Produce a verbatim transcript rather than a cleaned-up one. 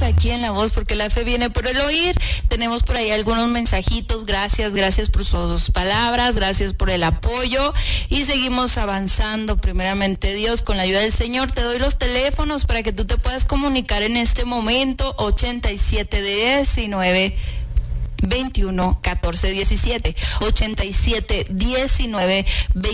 aquí en La Voz, porque la fe viene por el oír. Tenemos por ahí algunos mensajitos. Gracias, gracias por sus palabras, gracias por el apoyo y seguimos avanzando. Primeramente Dios, con la ayuda del Señor, te doy los teléfonos para que tú te puedas comunicar en este momento. Ochenta y siete diecinueve veintiuno catorce diecisiete, ochenta y siete diecinueve veintiuno